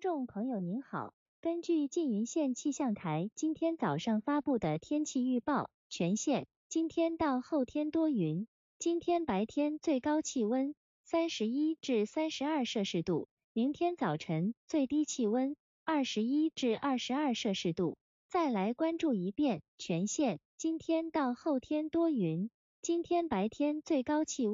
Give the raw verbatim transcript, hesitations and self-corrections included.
众朋友您好，根据缙云县气象台今天早上发布的天气预报，全县今天到后天多云，今天白天最高气温三十一至三十二摄氏度，明天早晨最低气温二十一至二十二摄氏度。再来关注一遍全县今天到后天多云，今天白天最高气温